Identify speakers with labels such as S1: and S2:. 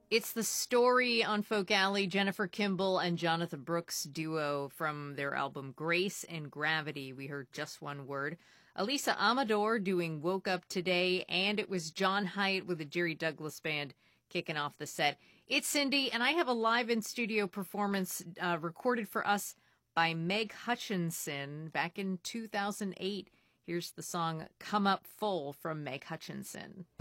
S1: It's the story on Folk Alley, Jennifer Kimball and Jonathan Brooks duo from their album Grace and Gravity. We heard Just One Word. Elisa Amador doing Woke Up Today, and it was John Hyatt with the Jerry Douglas Band kicking off the set. It's Cindy, and I have a live in-studio performance recorded for us by Meg Hutchinson back in 2008. Here's the song Come Up Full from Meg Hutchinson.